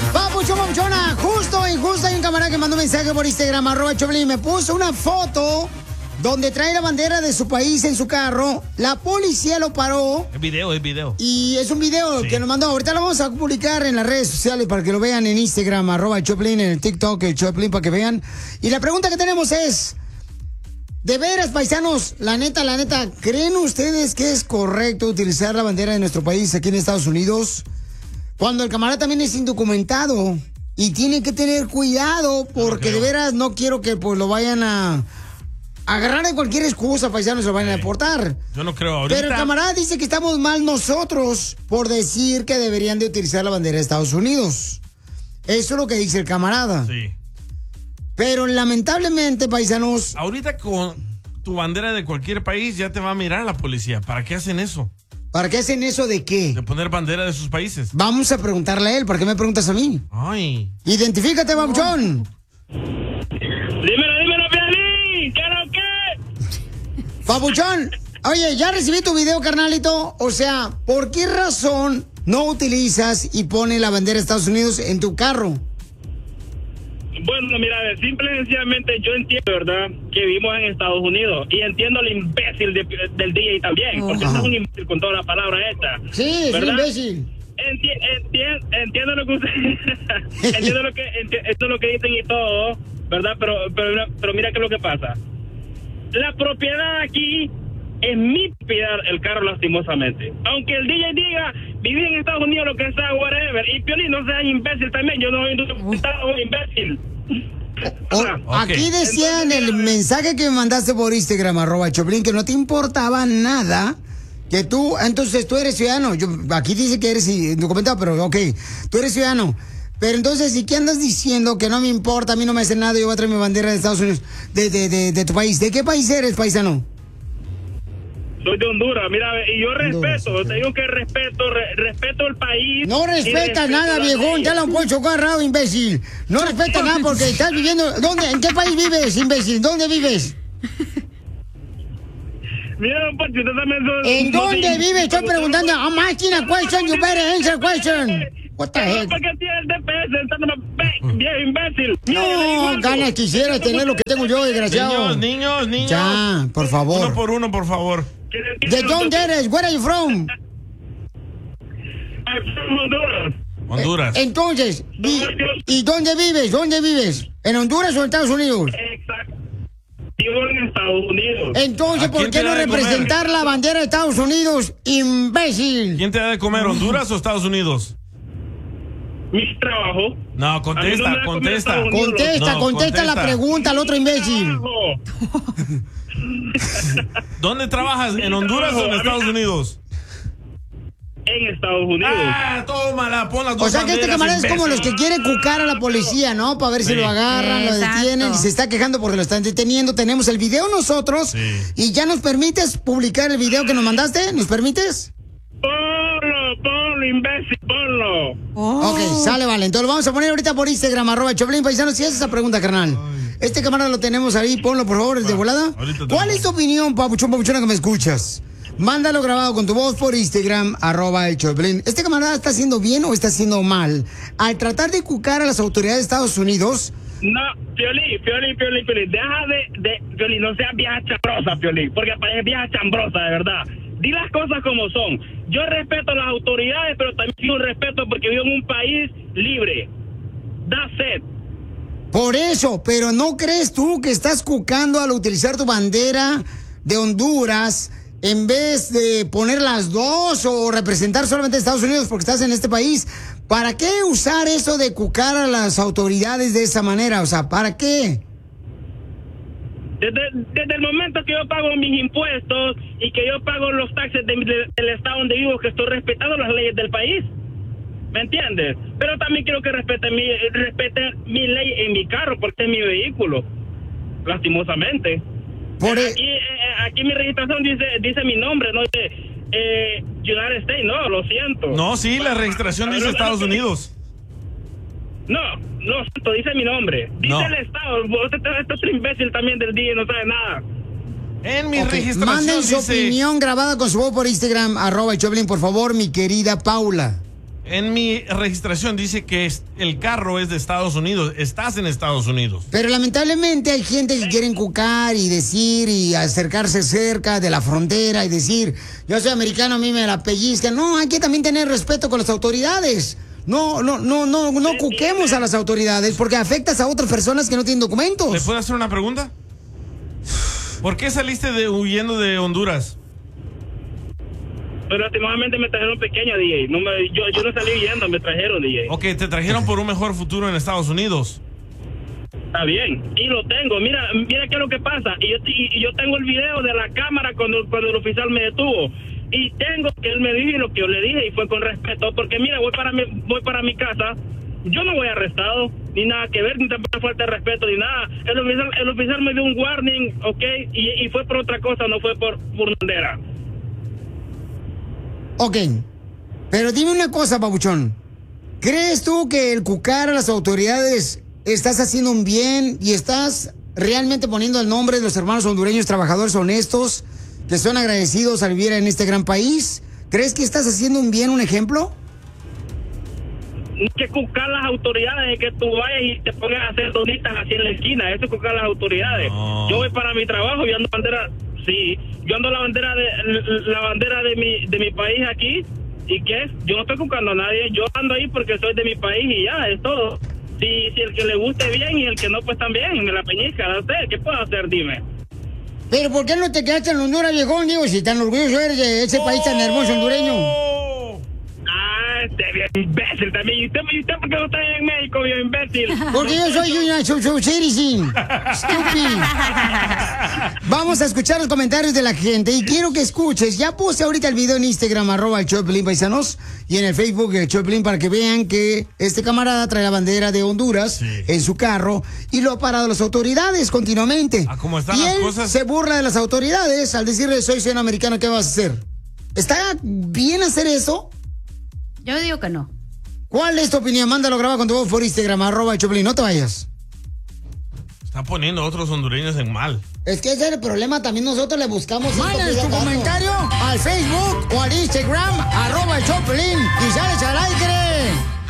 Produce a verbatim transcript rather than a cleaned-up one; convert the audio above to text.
Papuchón, papuchona, justo o injusto, hay un camarada que mandó un mensaje por Instagram, arroba Choplin, me puso una foto donde trae la bandera de su país en su carro. La policía lo paró. Es video, es video. Y es un video sí. que nos mandó. Ahorita lo vamos a publicar en las redes sociales para que lo vean en Instagram, arroba el Choplin, en el TikTok, el Choplin, para que vean. Y la pregunta que tenemos es, de veras, paisanos, la neta, la neta, ¿creen ustedes que es correcto utilizar la bandera de nuestro país aquí en Estados Unidos? Cuando el camarada también es indocumentado y tiene que tener cuidado porque no de veras no quiero que pues lo vayan a agarrar de cualquier excusa, paisanos, se lo vayan a deportar. Yo no creo ahorita. Pero el camarada dice que estamos mal nosotros por decir que deberían de utilizar la bandera de Estados Unidos. Eso es lo que dice el camarada. Sí. Pero lamentablemente, paisanos... Ahorita con tu bandera de cualquier país ya te va a mirar la policía. ¿Para qué hacen eso? ¿Para qué hacen eso de qué? De poner bandera de sus países. Vamos a preguntarle a él, ¿por qué me preguntas a mí? Ay. Identifícate, babuchón. Dímelo, dímelo, Piolín. ¿Qué lo que? Papuchón, oye, ya recibí tu video, carnalito. O sea, ¿por qué razón no utilizas y pones la bandera de Estados Unidos en tu carro? Bueno, mira, simple y sencillamente yo entiendo, ¿verdad?, que vivimos en Estados Unidos. Y entiendo el imbécil de, del D J también, porque es un imbécil con toda la palabra esta. Sí, es un imbécil. Enti enti entiendo lo que usted... entiendo lo que, enti entiendo lo que dicen y todo, ¿verdad? Pero, pero, pero mira qué es lo que pasa. La propiedad aquí es mi propiedad, el carro, lastimosamente. Aunque el D J diga, vivir en Estados Unidos, lo que sea, whatever. Y Piolín, no seas imbécil también. Yo no soy un imbécil. O, okay. Aquí decía en el mensaje que me mandaste por Instagram, arroba Choplin, que no te importaba nada. Que tú, entonces tú eres ciudadano. Yo, aquí dice que eres indocumentado, pero ok, tú eres ciudadano. Pero entonces, ¿y qué andas diciendo? Que no me importa, a mí no me hace nada, yo voy a traer mi bandera de Estados Unidos, de, de, de, de tu país. ¿De qué país eres, paisano? Soy de Honduras, mira, y yo respeto, Honduras, te digo que respeto, re, respeto el país. No respetas nada, viejón, ya lo han puesto agarrado, imbécil. No respetas nada porque estás viviendo... ¿Dónde? ¿En qué país vives, imbécil? ¿Dónde vives? Mira, don Poncho, usted también... ¿En dónde vives? Estoy preguntando. I'm asking a question, you better answer a question. What the heck? ¿Por qué tiene el D P S? Bien imbécil. No, ganas quisiera tener lo que tengo yo, desgraciado. Niños, niños, niños. Ya, por favor. Uno por uno, por favor. ¿De dónde eres? Where are you from? I'm from Honduras. Honduras. Entonces, ¿y, ¿y dónde vives? ¿Dónde vives? ¿En Honduras o en Estados Unidos? Exacto. Vivo en Estados Unidos. Entonces, ¿por qué no representar la bandera de Estados Unidos, imbécil? ¿Quién te da de comer, Honduras o Estados Unidos? Mi trabajo. No, contesta, no contesta. Contesta, no, contesta la pregunta al otro imbécil. ¿Dónde trabajas? ¿En Honduras o en Estados Unidos? En Estados Unidos. Ah, tómala, pon las dos. O sea que este camarada es como los que quieren cucar a la policía, ¿no? Para ver sí. si lo agarran, Exacto. lo detienen y se está quejando porque lo están deteniendo. Tenemos el video nosotros sí. y ya nos permites publicar el video que nos mandaste. ¿Nos permites? Ponlo, ponlo, imbécil, ponlo. Oh. Ok, sale, vale. Entonces lo vamos a poner ahorita por Instagram, arroba Choplin Paisano. Si haces esa pregunta, carnal. Ay. Este camarada lo tenemos ahí, ponlo por favor, de volada. ¿Cuál es tu opinión, papuchón, papuchona, que me escuchas? Mándalo grabado con tu voz por Instagram, arroba el Choplin. ¿Este camarada está haciendo bien o está haciendo mal al tratar de cucar a las autoridades de Estados Unidos? No, Piolín, Piolín, Piolín, Piolín. Deja de, de, Piolín, no seas vieja chambrosa, Piolín, porque parece vieja chambrosa, de verdad. Di las cosas como son. Yo respeto a las autoridades, pero también tengo respeto porque vivo en un país libre. That's it. Por eso, pero ¿no crees tú que estás cucando al utilizar tu bandera de Honduras en vez de poner las dos o representar solamente a Estados Unidos porque estás en este país? ¿Para qué usar eso de cucar a las autoridades de esa manera? O sea, ¿para qué? Desde, desde el momento que yo pago mis impuestos y que yo pago los taxes de, de, del estado donde vivo, que estoy respetando las leyes del país. ¿Me entiendes? Pero también quiero que respeten mi, respeten mi ley en mi carro porque es mi vehículo. Lastimosamente. Por el... aquí, eh, aquí mi registración dice dice mi nombre, no dice eh, United States, no, lo siento. No, sí, la registración dice Estados Unidos. No, no, dice mi nombre. Dice no. el estado. Este, este otro imbécil también del día no sabe nada. En mi okay. registración Manden su dice... opinión grabada con su voz por Instagram, arroba el Choplin, por favor, mi querida Paula. En mi registración dice que es, el carro es de Estados Unidos. Estás en Estados Unidos. Pero lamentablemente hay gente que quiere encucar y decir y acercarse cerca de la frontera y decir, yo soy americano, a mí me la pellizcan. No, hay que también tener respeto con las autoridades. No, no, no, no, no cuquemos a las autoridades porque afectas a otras personas que no tienen documentos. ¿Le puedo hacer una pregunta? ¿Por qué saliste de, huyendo de Honduras? Pero últimamente me trajeron pequeño, D J. No me, yo, yo no salí huyendo, me trajeron, D J. Ok, te trajeron por un mejor futuro en Estados Unidos. Está bien, y lo tengo. Mira, mira qué es lo que pasa. Y yo, y, y yo tengo el video de la cámara cuando, cuando el oficial me detuvo. Y tengo que él me dijo lo que yo le dije y fue con respeto. Porque mira, voy para mi, voy para mi casa. Yo no voy arrestado, ni nada que ver, ni tampoco falta de respeto, ni nada. El oficial, el oficial me dio un warning, ok, y, y fue por otra cosa, no fue por, por bandera. Ok, pero dime una cosa, babuchón. ¿Crees tú que el cucar a las autoridades estás haciendo un bien y estás realmente poniendo el nombre de los hermanos hondureños trabajadores honestos que son agradecidos al vivir en este gran país? ¿Crees que estás haciendo un bien, un ejemplo? Que cucar las autoridades, que tú vayas y te pongas a hacer donitas así en la esquina, eso es cucar las autoridades. No. Yo voy para mi trabajo, yo ando bandera, sí, yo ando la bandera de la bandera de mi de mi país aquí, ¿y qué? Yo no estoy cucando a nadie, yo ando ahí porque soy de mi país y ya, es todo. Si, si el que le guste bien y el que no, pues también, me la peñizca, no sé, ¿qué puedo hacer? Dime. Pero ¿por qué no te quedaste en Honduras, viejón? Digo, si tan orgulloso eres de ese país tan hermoso hondureño. Este bien imbécil también. ¿Y usted, ¿Y usted por qué no está en México, bien imbécil? Porque yo soy una citizen. Stupid. Vamos a escuchar los comentarios de la gente y quiero que escuches. Ya puse ahorita el video en Instagram, arroba el show de Piolín, paisanos, y en el Facebook el show de Piolín para que vean que este camarada trae la bandera de Honduras sí. en su carro y lo ha parado las autoridades continuamente. Ah, ¿cómo están y las él cosas? Se burla de las autoridades al decirle soy ciudadano americano, ¿qué vas a hacer? ¿Está bien hacer eso? Yo digo que no. ¿Cuál es tu opinión? Mándalo grabado con tu voz por Instagram, arroba el Choplin. No te vayas. Está poniendo a otros hondureños en mal. Es que ese es el problema. También nosotros le buscamos. Manden tu comentario al Facebook o al Instagram, arroba el Choplin. Y sales al aire.